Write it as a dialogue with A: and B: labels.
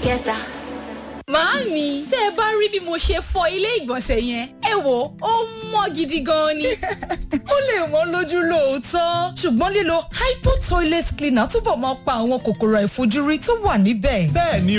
A: together.
B: Màámi, tẹ́ ẹ bá rí bí mo ṣe fọ ilé ìgbọ̀nsẹ̀ yẹn, ẹ wò ó mọ́ gidi gan ni.
C: Ó lè wọ́n lójú lóòótọ́, ṣùgbọ́n lílo Hypo toilet cleaner túbọ̀ máa pa àwọn kòkòrò àìfojúrí tó wà níbẹ̀.
D: Bẹ́ẹ̀ni